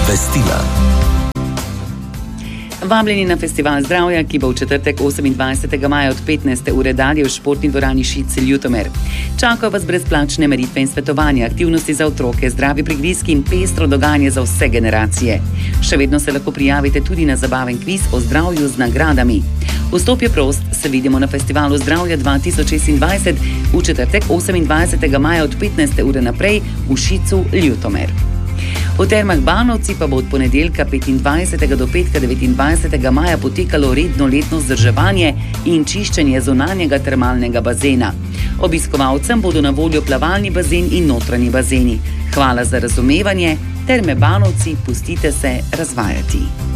Obvestila. Vabljeni na Festival zdravja, ki bo v četrtek 28. maja od 15. ure dalje v športni dvorani Šice Ljutomer. Čakajo vas brezplačne meritve in svetovanja, aktivnosti za otroke, zdravi prigrizki in pestro dogajanje za vse generacije. Še vedno se lahko prijavite tudi na zabaven kviz o zdravju z nagradami. Vstop je prost, se vidimo na Festivalu zdravja 2026 v četrtek 28. maja od 15. ure naprej v Šicu Ljutomer. V Termah Banovci pa bo od ponedeljka 25. do petka 29. maja potekalo redno letno vzdrževanje in čiščenje zunanjega termalnega bazena. Obiskovalcem bodo na voljo plavalni bazen in notranji bazeni. Hvala za razumevanje, Terme Banovci, pustite se razvajati.